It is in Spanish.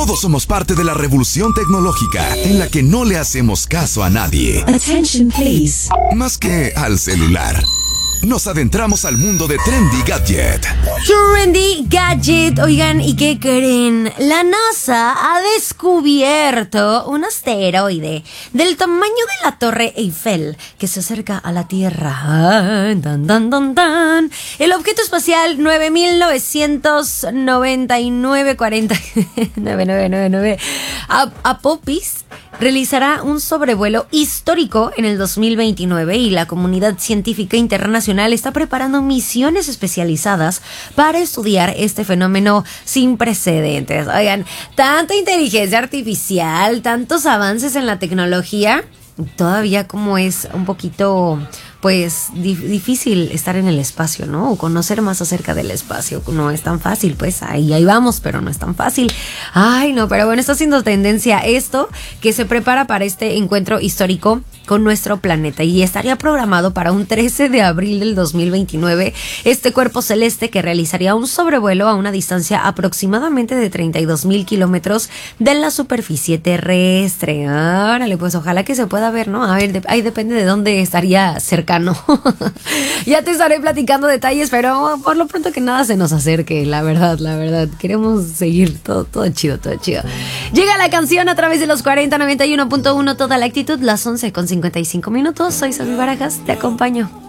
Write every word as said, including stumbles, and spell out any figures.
Todos somos parte de la revolución tecnológica en la que no le hacemos caso a nadie. Attention, please. Más que al celular. Nos adentramos al mundo de Trendy Gadget. Trendy Gadget. Oigan, ¿y qué creen? La NASA ha descubierto un asteroide del tamaño de la Torre Eiffel que se acerca a la Tierra. Ah, tan, tan, tan, tan. El objeto espacial nueve mil novecientos noventa y nueve cuarenta nueve nueve nueve nueve Apopis realizará un sobrevuelo histórico en el dos mil veintinueve y la comunidad científica internacional está preparando misiones especializadas para estudiar este fenómeno sin precedentes. Oigan, tanta inteligencia artificial, tantos avances en la tecnología, todavía como es un poquito, pues, di- difícil estar en el espacio, ¿no? O conocer más acerca del espacio. No es tan fácil, pues, ahí, ahí vamos, pero no es tan fácil. Ay, no, pero bueno, está haciendo tendencia esto, que se prepara para este encuentro histórico con nuestro planeta y estaría programado para un trece de abril del dos mil veintinueve este cuerpo celeste que realizaría un sobrevuelo a una distancia aproximadamente de treinta y dos mil kilómetros de la superficie terrestre. Órale, pues ojalá que se pueda ver, ¿no? A ver, de- ahí depende de dónde estaría cercano. Ya te estaré platicando detalles, pero por lo pronto que nada se nos acerque, la verdad, la verdad. Queremos seguir todo, todo chido, todo chido. Llega la canción a través de los cuarenta noventa y uno punto uno, toda la actitud, las once con cincuenta y cinco minutos. Soy Sofi Barajas, te acompaño.